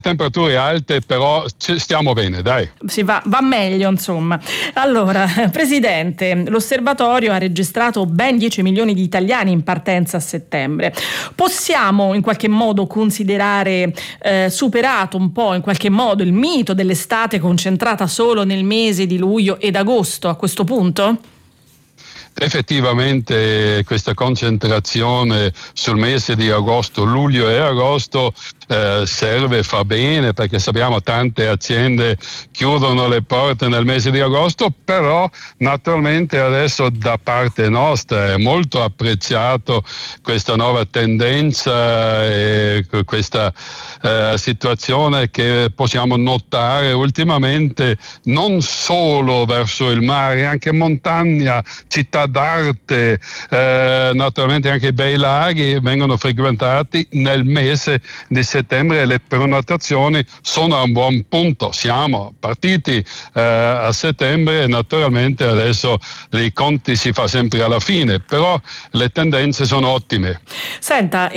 temperature alte, però stiamo bene, dai. Si va meglio, insomma. Allora, Presidente, l'osservatorio ha registrato ben 10 milioni di italiani in partenza a settembre. Possiamo in qualche modo considerare superato un po' in qualche modo il mito dell'estate concentrata solo nel mese di luglio ed agosto a questo punto? Effettivamente questa concentrazione sul mese di agosto, luglio e agosto serve, fa bene, perché sappiamo tante aziende chiudono le porte nel mese di agosto, però naturalmente adesso da parte nostra è molto apprezzato questa nuova tendenza e questa situazione che possiamo notare ultimamente non solo verso il mare, anche montagna, città d'arte, naturalmente anche i bei laghi vengono frequentati nel mese di settembre e le prenotazioni sono a un buon punto. Siamo partiti a settembre e naturalmente adesso i conti si fa sempre alla fine, però le tendenze sono ottime. Senta,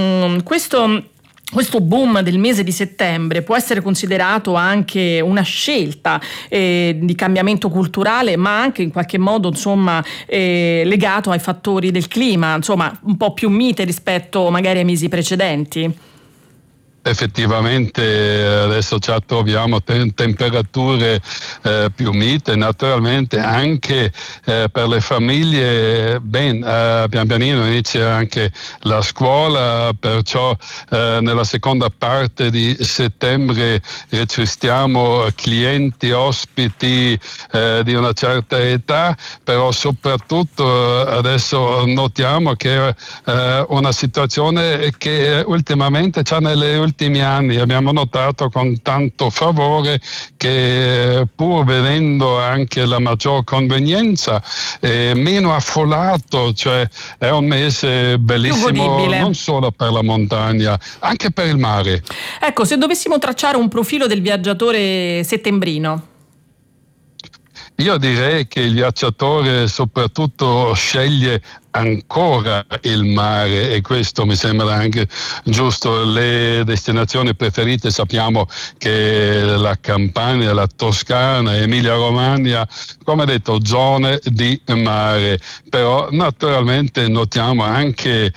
questo boom del mese di settembre può essere considerato anche una scelta di cambiamento culturale, ma anche in qualche modo legato ai fattori del clima, un po' più mite rispetto magari ai mesi precedenti? Effettivamente adesso già troviamo temperature più mite, naturalmente anche per le famiglie pian pianino inizia anche la scuola, perciò nella seconda parte di settembre registriamo clienti, ospiti di una certa età, però soprattutto adesso notiamo che è una situazione che ultimamente c'è nelle ultimi anni abbiamo notato con tanto favore che pur venendo anche la maggior convenienza meno affollato, cioè è un mese bellissimo non solo per la montagna, anche per il mare. Ecco, se dovessimo tracciare un profilo del viaggiatore settembrino. Io direi che il viaggiatore soprattutto sceglie ancora il mare e questo mi sembra anche giusto. Le destinazioni preferite sappiamo che la Campania, la Toscana, Emilia Romagna, come detto, zone di mare, però naturalmente notiamo anche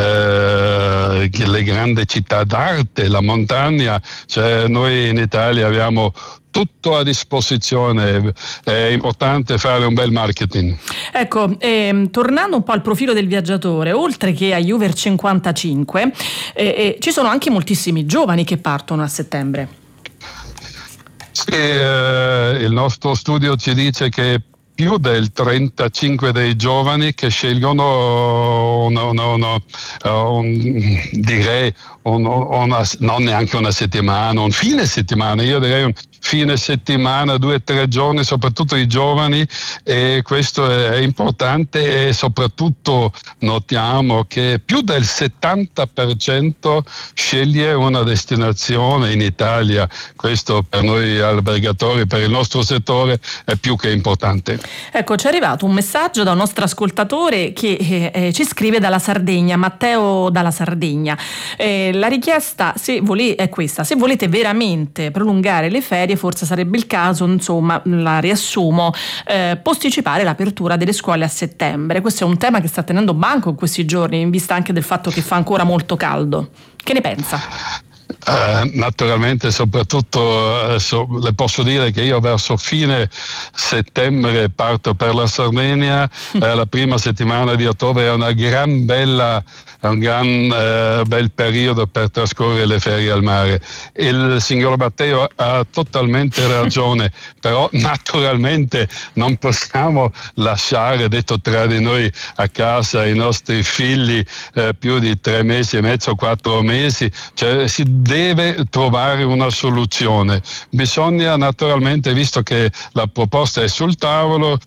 le grandi città d'arte, la montagna, cioè noi in Italia abbiamo tutto a disposizione, è importante fare un bel marketing. Ecco, tornando un po' al profilo del viaggiatore, oltre che agli over 55, ci sono anche moltissimi giovani che partono a settembre. Sì, il nostro studio ci dice che più del 35 dei giovani che scelgono non neanche una settimana, un fine settimana, io direi un fine settimana, 2-3 giorni, soprattutto i giovani, e questo è importante e soprattutto notiamo che più del 70% sceglie una destinazione in Italia. Questo per noi albergatori, per il nostro settore è più che importante. Ecco, ci è arrivato un messaggio da un nostro ascoltatore che ci scrive dalla Sardegna, Matteo dalla Sardegna. La richiesta è questa: se volete veramente prolungare le ferie, forse sarebbe il caso, la riassumo, posticipare l'apertura delle scuole a settembre. Questo è un tema che sta tenendo banco in questi giorni, in vista anche del fatto che fa ancora molto caldo. Che ne pensa? Naturalmente, soprattutto le posso dire che io verso fine settembre parto per la Sardegna. La prima settimana di ottobre è un gran bel periodo per trascorrere le ferie al mare. Il signor Matteo ha totalmente ragione, però naturalmente non possiamo lasciare, detto tra di noi, a casa i nostri figli più di 3 mesi e mezzo, 4 mesi, cioè si deve trovare una soluzione. Bisogna naturalmente, visto che la proposta è sul tavolo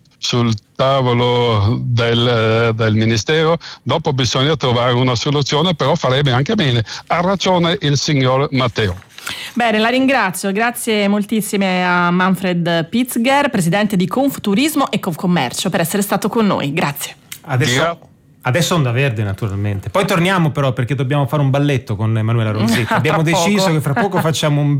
del Ministero, dopo bisogna trovare una soluzione, però farebbe anche bene. Ha ragione il signor Matteo. Bene, la ringrazio, grazie moltissime a Manfred Pitzger, presidente di Confturismo e Confcommercio, per essere stato con noi. Grazie. Adesso Adesso Onda Verde naturalmente. Poi torniamo però perché dobbiamo fare un balletto con Emanuela Rossetti. Abbiamo deciso che fra poco facciamo un